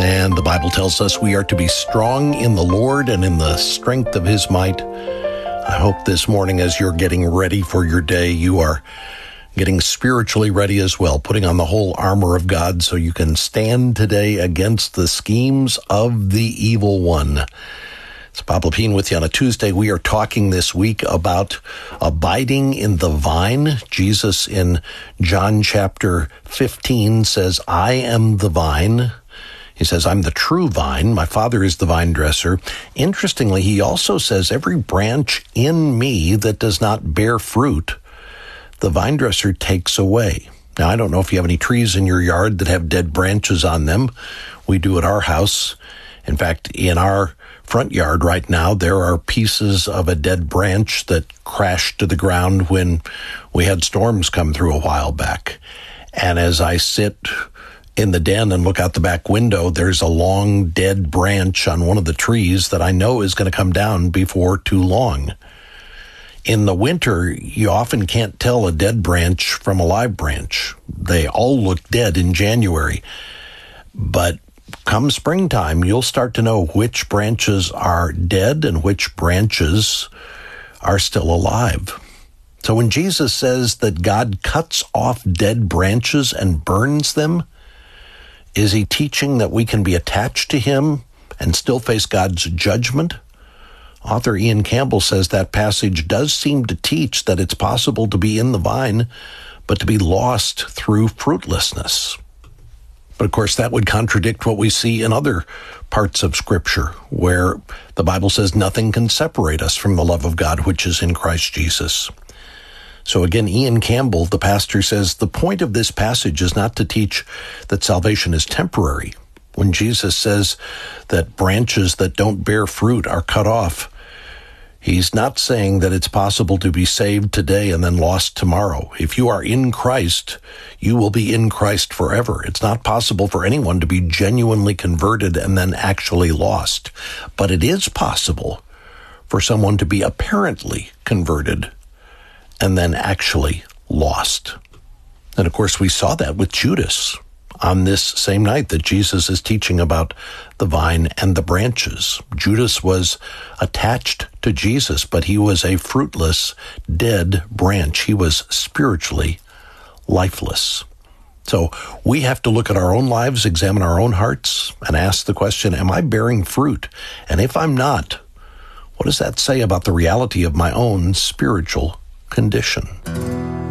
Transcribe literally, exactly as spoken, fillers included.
And the Bible tells us we are to be strong in the Lord and in the strength of his might. I hope this morning as you're getting ready for your day, you are getting spiritually ready as well, putting on the whole armor of God so you can stand today against the schemes of the evil one. It's Bob Lepine with you on a Tuesday. We are talking this week about abiding in the vine. Jesus in John chapter fifteen says, I am the vine. He says, I'm the true vine. My Father is the vine dresser. Interestingly, he also says, every branch in me that does not bear fruit, the vine dresser takes away. Now, I don't know if you have any trees in your yard that have dead branches on them. We do at our house. In fact, in our front yard right now, there are pieces of a dead branch that crashed to the ground when we had storms come through a while back. And as I sit in the den and look out the back window, there's a long dead branch on one of the trees that I know is going to come down before too long. In the winter, you often can't tell a dead branch from a live branch. They all look dead in January. But come springtime, you'll start to know which branches are dead and which branches are still alive. So when Jesus says that God cuts off dead branches and burns them, is he teaching that we can be attached to him and still face God's judgment? Author Ian Campbell says that passage does seem to teach that it's possible to be in the vine, but to be lost through fruitlessness. But of course, that would contradict what we see in other parts of Scripture, where the Bible says nothing can separate us from the love of God, which is in Christ Jesus. So again, Ian Campbell, the pastor, says the point of this passage is not to teach that salvation is temporary. When Jesus says that branches that don't bear fruit are cut off, he's not saying that it's possible to be saved today and then lost tomorrow. If you are in Christ, you will be in Christ forever. It's not possible for anyone to be genuinely converted and then actually lost. But it is possible for someone to be apparently converted and then actually lost. And of course, we saw that with Judas on this same night that Jesus is teaching about the vine and the branches. Judas was attached to Jesus, but he was a fruitless, dead branch. He was spiritually lifeless. So we have to look at our own lives, examine our own hearts, and ask the question, am I bearing fruit? And if I'm not, what does that say about the reality of my own spiritual condition?